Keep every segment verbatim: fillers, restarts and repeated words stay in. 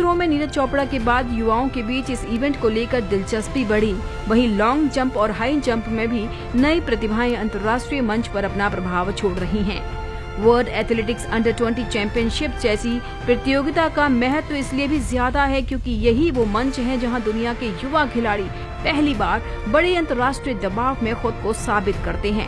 Throw में नीरज चोपड़ा के बाद युवाओं के बीच इस इवेंट को लेकर दिलचस्पी बढ़ी। वहीं लॉन्ग जंप और हाई जंप में भी नई प्रतिभाएं अंतर्राष्ट्रीय मंच पर अपना प्रभाव छोड़ रही हैं। वर्ल्ड एथलेटिक्स अंडर बीस चैंपियनशिप जैसी प्रतियोगिता का महत्व इसलिए भी ज्यादा है क्योंकि यही वो मंच है जहां दुनिया के युवा खिलाड़ी पहली बार बड़े अंतर्राष्ट्रीय दबाव में खुद को साबित करते हैं।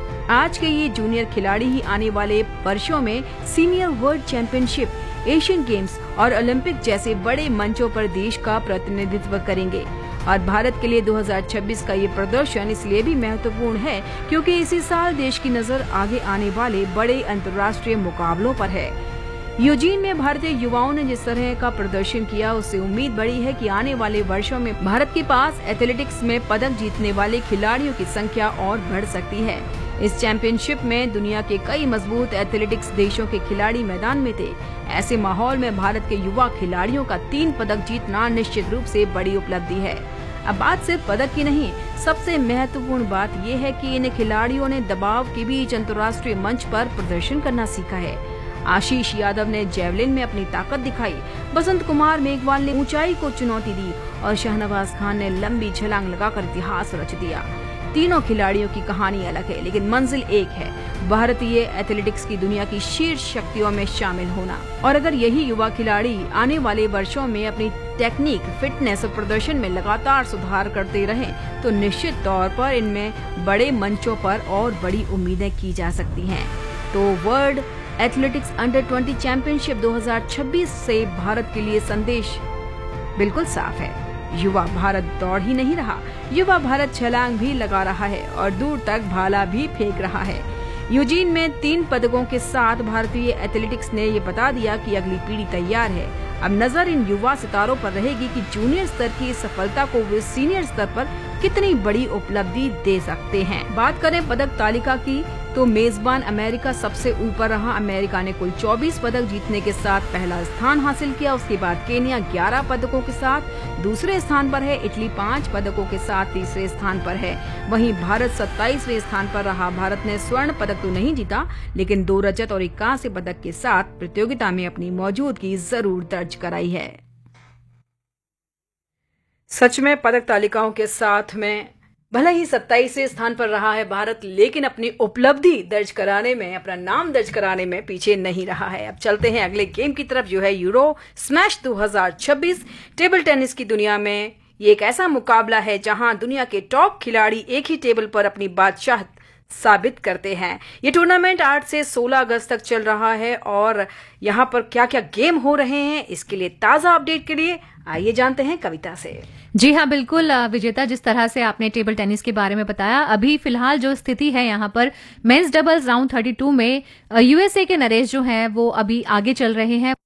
आज के ये जूनियर खिलाड़ी ही आने वाले वर्षों में senior world championship, Asian games और ओलंपिक जैसे बड़े मंचों पर देश का प्रतिनिधित्व करेंगे। और भारत के लिए दो हज़ार छब्बीस का ये प्रदर्शन इसलिए भी महत्वपूर्ण है क्योंकि इसी साल देश की नजर आगे आने वाले बड़े अंतर्राष्ट्रीय मुकाबलों पर है। यूजीन में भारतीय युवाओं ने जिस तरह का प्रदर्शन किया, उससे उम्मीद बढ़ी है कि आने वाले वर्षों में भारत के पास एथलेटिक्स में पदक जीतने वाले खिलाड़ियों की संख्या और बढ़ सकती है। इस चैंपियनशिप में दुनिया के कई मजबूत एथलेटिक्स देशों के खिलाड़ी मैदान में थे। ऐसे माहौल में भारत के युवा खिलाड़ियों का तीन पदक जीतना निश्चित रूप से बड़ी उपलब्धि है। अब बात सिर्फ पदक की नहीं, सबसे महत्वपूर्ण बात यह है कि इन खिलाड़ियों ने दबाव के बीच अंतर्राष्ट्रीय मंच पर प्रदर्शन करना सीखा है। आशीष यादव ने जेवलिन में अपनी ताकत दिखाई, बसंत कुमार मेघवाल ने ऊंचाई को चुनौती दी और शाहनवाज खान ने लंबी छलांग लगाकर इतिहास रच दिया। तीनों खिलाड़ियों की कहानी अलग है लेकिन मंजिल एक है, भारतीय एथलेटिक्स की दुनिया की शीर्ष शक्तियों में शामिल होना। और अगर यही युवा खिलाड़ी आने वाले वर्षों में अपनी टेक्निक, फिटनेस और प्रदर्शन में लगातार सुधार करते रहें तो निश्चित तौर पर इनमें बड़े मंचों पर और बड़ी उम्मीदें की जा सकती हैं। तो वर्ल्ड एथलेटिक्स अंडर बीस चैंपियनशिप दो हज़ार छब्बीस से भारत के लिए संदेश बिल्कुल साफ है। युवा भारत दौड़ ही नहीं रहा, युवा भारत छलांग भी लगा रहा है और दूर तक भाला भी फेंक रहा है। यूजीन में तीन पदकों के साथ भारतीय एथलेटिक्स ने ये बता दिया कि अगली पीढ़ी तैयार है। अब नजर इन युवा सितारों पर रहेगी कि जूनियर स्तर की सफलता को वे सीनियर स्तर पर कितनी बड़ी उपलब्धि दे सकते हैं। बात करें पदक तालिका की तो मेजबान अमेरिका सबसे ऊपर रहा। अमेरिका ने कुल चौबीस पदक जीतने के साथ पहला स्थान हासिल किया। उसके बाद केन्या ग्यारह पदकों के साथ दूसरे स्थान पर है। इटली पाँच पदकों के साथ तीसरे स्थान पर है। वहीं भारत सत्ताईसवें स्थान पर रहा। भारत ने स्वर्ण पदक तो नहीं जीता लेकिन दो रजत और एक कांस्य पदक के साथ प्रतियोगिता में अपनी मौजूदगी जरूर दर्ज कराई है। सच में पदक तालिकाओं के साथ में भले ही सत्ताईसवें स्थान पर रहा है भारत, लेकिन अपनी उपलब्धि दर्ज कराने में, अपना नाम दर्ज कराने में पीछे नहीं रहा है। अब चलते हैं अगले गेम की तरफ जो है यूरो स्मैश दो हज़ार छब्बीस। टेबल टेनिस की दुनिया में ये एक ऐसा मुकाबला है जहां दुनिया के टॉप खिलाड़ी एक ही टेबल पर अपनी बादशाह साबित करते हैं। ये टूर्नामेंट आठ से सोलह अगस्त तक चल रहा है और यहाँ पर क्या क्या गेम हो रहे हैं इसके लिए ताजा अपडेट के लिए आइए जानते हैं कविता से। जी हाँ, बिल्कुल विजेता, जिस तरह से आपने टेबल टेनिस के बारे में बताया, अभी फिलहाल जो स्थिति है यहाँ पर मेंस डबल्स राउंड बत्तीस में यूएसए के नरेश जो हैं वो अभी आगे चल रहे हैं।